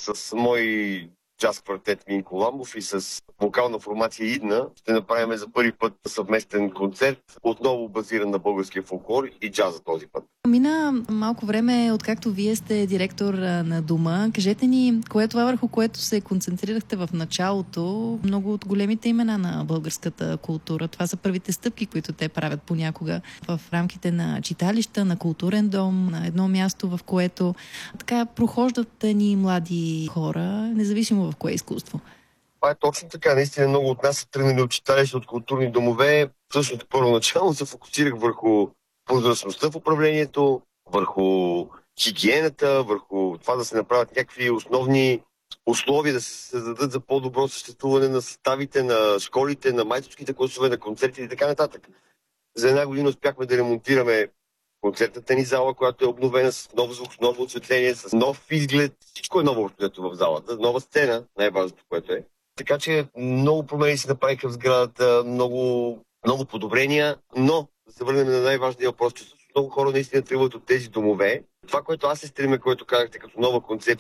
с мой джаз квартет Минко Ламбов и с вокална формация Идна ще направим за първи път съвместен концерт, отново базиран на българския фолклор и джаза този път. Мина малко време, откакто вие сте директор на Дома. Кажете ни, кое е това, върху което се концентрирахте в началото? Много от големите имена на българската култура. Това са първите стъпки, които те правят понякога в рамките на читалища, на културен дом, на едно място, в което така прохождат ни млади хора, независимо в кое изкуство. Това е точно така. Наистина много от нас са тръгнали от читалища, от културни домове. Всъщност първоначално се фокусирах върху прозрачността в управлението, върху хигиената, върху това да се направят някакви основни условия да се създадат за по-добро съществуване на съставите, на школите, на майсторските класове, на концертите и така нататък. За една година успяхме да ремонтираме концертната ни зала, която е обновена с нов звук, с ново осветление, с нов изглед. Всичко е ново в залата. Нова сцена, най-важното, което е. Така че много промени се направиха в сградата, много подобрения, но да се върнем на най-важния въпрос, че много хора наистина тръгват от тези домове. Това, което аз се стремя, което казахте като нова концепция,